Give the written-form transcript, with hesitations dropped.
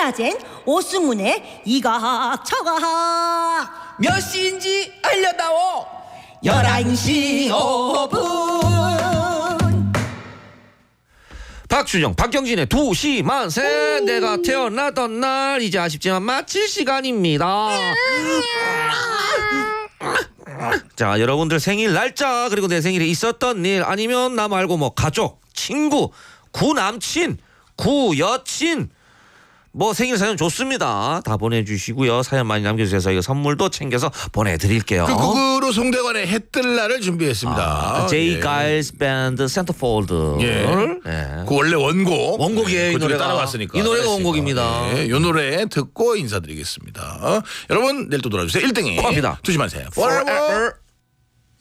낮엔 오승훈의 이가학처가학. 몇 시인지 알려다오. 11시 5분. 박준영, 박경진의 2시 만세. 내가 태어나던 날 이제 아쉽지만 마칠 시간입니다. 자, 여러분들 생일 날짜 그리고 내 생일에 있었던 일 아니면 나 말고 뭐 가족, 친구, 구남친, 구여친 뭐 생일 사연 좋습니다. 다 보내주시고요. 사연 많이 남겨주세요. 저희가 선물도 챙겨서 보내드릴게요. 그 곡으로 송대관의 해뜰 날을 준비했습니다. 제이 예. 가일스 밴드 센터폴드. 예. 예. 그 원래 원곡이에요, 이 그 노래가. 따라왔으니까. 이 노래가 잘했으니까. 원곡입니다. 예, 이 노래 듣고 인사드리겠습니다. 여러분 내일 또 돌아주세요. 1등이 고맙습니다. 2시 만세. Forever.